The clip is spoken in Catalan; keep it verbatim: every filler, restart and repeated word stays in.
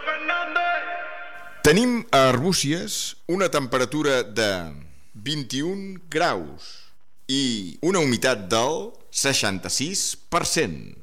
Tenim a Arbúcies una temperatura de vint-i-un graus i una humitat del seixanta-sis per cent.